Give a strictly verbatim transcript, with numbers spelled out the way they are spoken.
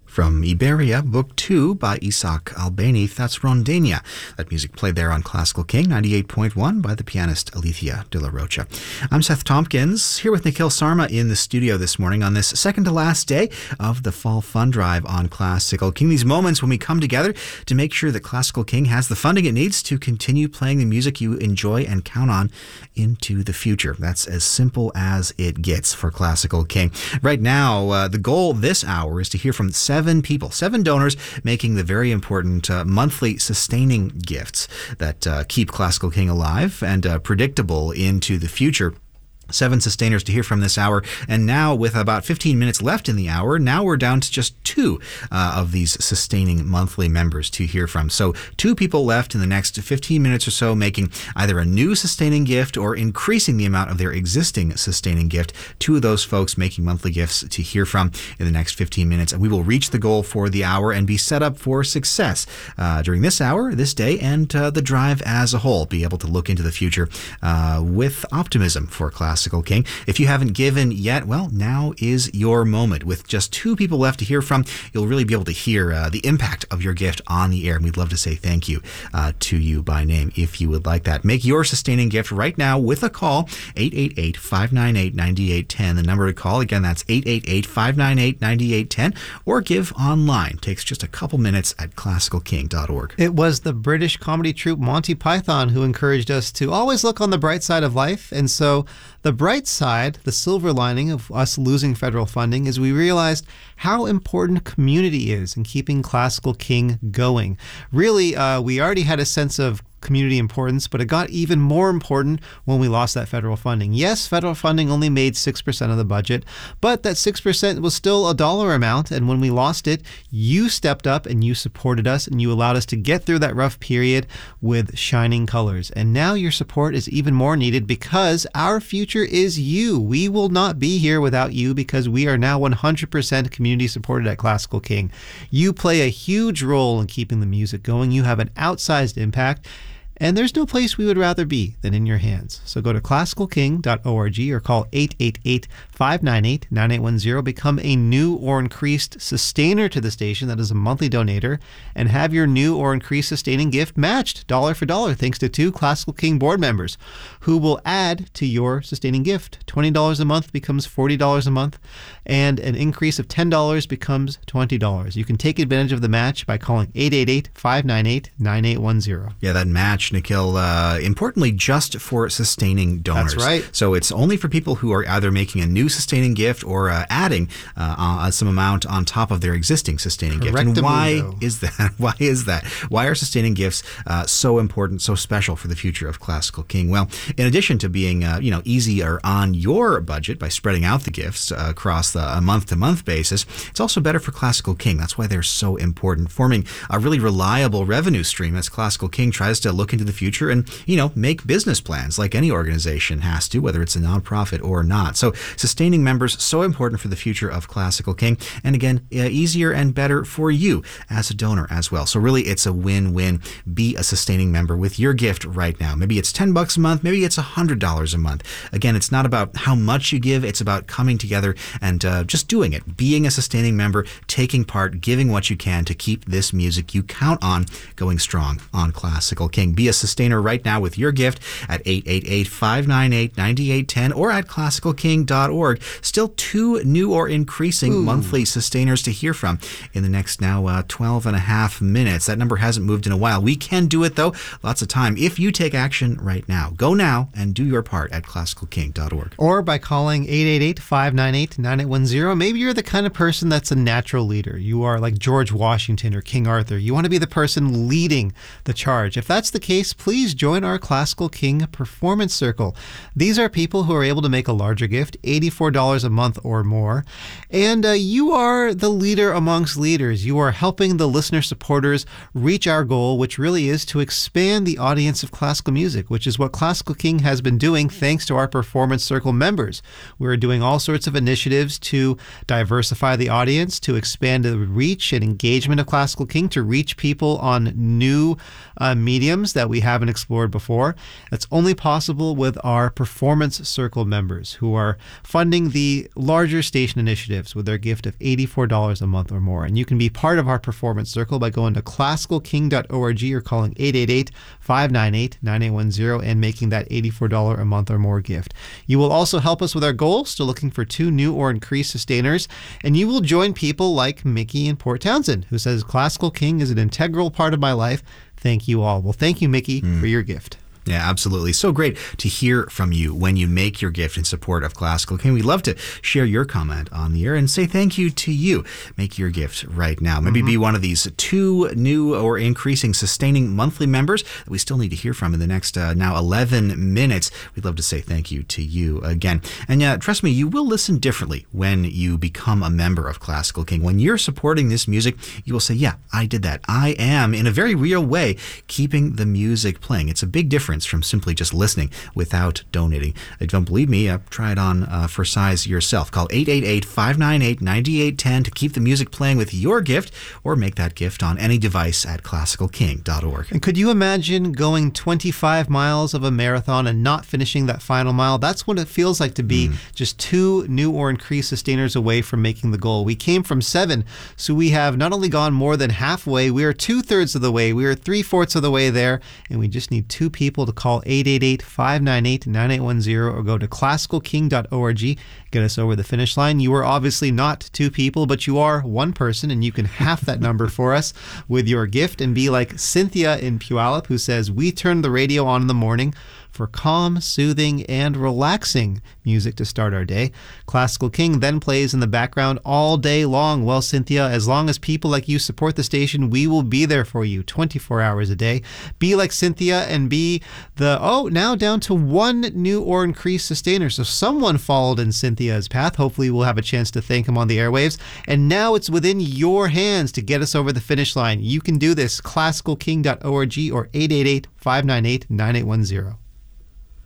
From Iberia, Book two by Isaac Albeni, that's Rondania. That music played there on Classical King ninety-eight point one by the pianist Alicia de la Rocha. I'm Seth Tompkins, here with Nikhil Sarma in the studio this morning on this second to last day of the Fall Fund Drive on Classical King. These moments when we come together to make sure that Classical King has the funding it needs to continue playing the music you enjoy and count on into the future. That's as simple as it gets for Classical King. Right now, uh, the goal this hour is to hear from seven people, seven donors making the very important uh, monthly sustaining gifts that uh, keep Classical King alive and uh, predictable into the future. Seven sustainers to hear from this hour. And now, with about fifteen minutes left in the hour, now we're down to just two uh, of these sustaining monthly members to hear from. So two people left in the next fifteen minutes or so making either a new sustaining gift or increasing the amount of their existing sustaining gift. Two of those folks making monthly gifts to hear from in the next fifteen minutes. And we will reach the goal for the hour and be set up for success uh, during this hour, this day, and uh, the drive as a whole. Be able to look into the future uh, with optimism for Classical King. If you haven't given yet, well, now is your moment. With just two people left to hear from, you'll really be able to hear uh, the impact of your gift on the air. And we'd love to say thank you uh, to you by name if you would like that. Make your sustaining gift right now with a call, eight eight eight, five nine eight, nine eight one zero. The number to call, again, that's eight eight eight, five nine eight, nine eight one zero, or give online. It takes just a couple minutes at classical king dot org. It was the British comedy troupe Monty Python who encouraged us to always look on the bright side of life. And so the bright side, the silver lining of us losing federal funding, is we realized how important community is in keeping Classical King going. Really, uh, we already had a sense of community importance, but it got even more important when we lost that federal funding. Yes, federal funding only made six percent of the budget, but that six percent was still a dollar amount, and when we lost it, you stepped up and you supported us, and you allowed us to get through that rough period with shining colors. And now your support is even more needed because our future is you. We will not be here without you because we are now one hundred percent community supported at Classical King. You play a huge role in keeping the music going. You have an outsized impact. And there's no place we would rather be than in your hands. So go to classical king dot org or call eight eight eight, five nine eight, nine eight one zero. Become a new or increased sustainer to the station, that is a monthly donator, and have your new or increased sustaining gift matched dollar for dollar thanks to two Classical King board members who will add to your sustaining gift. twenty dollars a month becomes forty dollars a month, and an increase of ten dollars becomes twenty dollars. You can take advantage of the match by calling eight eight eight, five nine eight, nine eight one zero. Yeah, that match, Nikhil, uh, importantly, just for sustaining donors. That's right. So it's only for people who are either making a new sustaining gift or uh, adding uh, uh, some amount on top of their existing sustaining gift. And why is that? Why is that? Why are sustaining gifts uh, so important, so special for the future of Classical King? Well, in addition to being uh, you know easier on your budget by spreading out the gifts uh, across the, a month-to-month basis, it's also better for Classical King. That's why they're so important, forming a really reliable revenue stream as Classical King tries to look into the future and, you know, make business plans like any organization has to, whether it's a nonprofit or not. So sustaining members, so important for the future of Classical King. And again, uh, easier and better for you as a donor as well. So really, it's a win-win. Be a sustaining member with your gift right now. Maybe it's ten bucks a month. Maybe it's one hundred dollars a month. Again, it's not about how much you give. It's about coming together and uh, just doing it. Being a sustaining member, taking part, giving what you can to keep this music you count on going strong on Classical King. Be a sustainer right now with your gift at eight eight eight, five nine eight, nine eight one zero or at classical king dot org. Still two new or increasing Ooh. monthly sustainers to hear from in the next now uh, twelve and a half minutes. That number hasn't moved in a while. We can do it, though. Lots of time. If you take action right now, go now and do your part at classical king dot org. Or by calling eight eight eight, five nine eight, nine eight one zero. Maybe you're the kind of person that's a natural leader. You are like George Washington or King Arthur. You want to be the person leading the charge. If that's the case, please join our Classical King Performance Circle. These are people who are able to make a larger gift, eighty-four dollars a month or more. And uh, you are the leader amongst leaders. You are helping the listener supporters reach our goal, which really is to expand the audience of classical music, which is what Classical King has been doing thanks to our Performance Circle members. We're doing all sorts of initiatives to diversify the audience, to expand the reach and engagement of Classical King, to reach people on new uh, mediums that that we haven't explored before. That's only possible with our Performance Circle members who are funding the larger station initiatives with their gift of eighty-four dollars a month or more. And you can be part of our Performance Circle by going to classical king dot org or calling eight eight eight, five nine eight, nine eight one zero and making that eighty-four dollars a month or more gift. You will also help us with our goal, still looking for two new or increased sustainers, and you will join people like Mickey in Port Townsend, who says, Classical King is an integral part of my life. Thank you all. Well, thank you, Mickey, mm. for your gift. Yeah, absolutely. So great to hear from you when you make your gift in support of Classical King. We'd love to share your comment on the air and say thank you to you. Make your gift right now. Maybe mm-hmm. be one of these two new or increasing sustaining monthly members that we still need to hear from in the next uh, now eleven minutes. We'd love to say thank you to you again. And yeah, trust me, you will listen differently when you become a member of Classical King. When you're supporting this music, you will say, yeah, I did that. I am, in a very real way, keeping the music playing. It's a big difference from simply just listening without donating. If you don't believe me, uh, try it on uh, for size yourself. Call eight eight eight, five nine eight, nine eight one zero to keep the music playing with your gift, or make that gift on any device at classical king dot org. And could you imagine going twenty-five miles of a marathon and not finishing that final mile? That's what it feels like to be mm. just two new or increased sustainers away from making the goal. We came from seven, so we have not only gone more than halfway, we are two-thirds of the way, we are three-fourths of the way there, and we just need two people to call eight eight eight, five nine eight, nine eight one zero or go to classical king dot org. Get us over the finish line. You are obviously not two people, but you are one person, and you can half that number for us with your gift and be like Cynthia in Puyallup, who says, we turn the radio on in the morning for calm, soothing, and relaxing music to start our day. Classical King then plays in the background all day long. Well, Cynthia, as long as people like you support the station, we will be there for you twenty-four hours a day. Be like Cynthia and be the, oh, now down to one new or increased sustainer. So someone followed in Cynthia's path. Hopefully we'll have a chance to thank him on the airwaves. And now it's within your hands to get us over the finish line. You can do this, classical king dot org or eight eight eight, five nine eight, nine eight one zero.